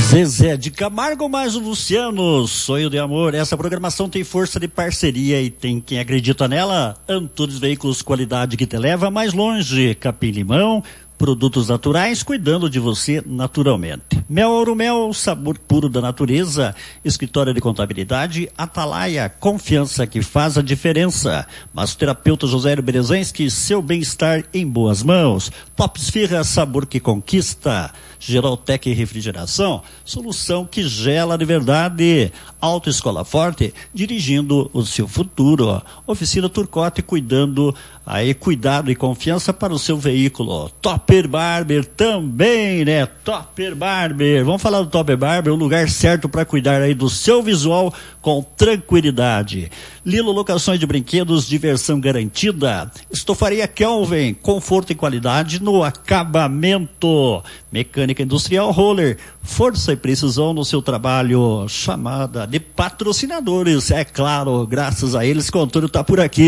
Zezé de Camargo mais o Luciano, Sonho de Amor. Essa programação tem força de parceria e tem quem acredita nela. Antunes Veículos, qualidade que te leva mais longe. Capim Limão, produtos naturais, cuidando de você naturalmente. Mel Ouro Mel, sabor puro da natureza. Escritório de Contabilidade Atalaia, confiança que faz a diferença. Massoterapeuta José Berezanski, seu bem-estar em boas mãos. Top Esfirra, sabor que conquista. Geraltec Refrigeração, solução que gela de verdade. Autoescola Forte, dirigindo o seu futuro. Oficina Turcotte, cuidado e confiança para o seu veículo. Topper Barber também, né? Topper Barber. Vamos falar do Topper Barber, o lugar certo para cuidar aí do seu visual com tranquilidade. Lilo Locações de Brinquedos, diversão garantida. Estofaria Kelvin, conforto e qualidade no acabamento. Mecânica Industrial Roller, força e precisão no seu trabalho. Chamada de patrocinadores, é claro, graças a eles que o Antônio está por aqui.